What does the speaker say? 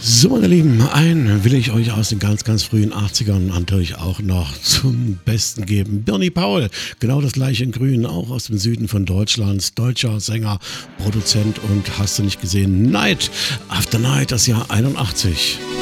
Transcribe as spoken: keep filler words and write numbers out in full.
So, meine Lieben, einen will ich euch aus den ganz, ganz frühen achtzigern natürlich auch noch zum Besten geben. Bernie Paul, genau das gleiche in Grün, auch aus dem Süden von Deutschlands, deutscher Sänger, Produzent und hast du nicht gesehen, Night After Night, das Jahr einundachtzig.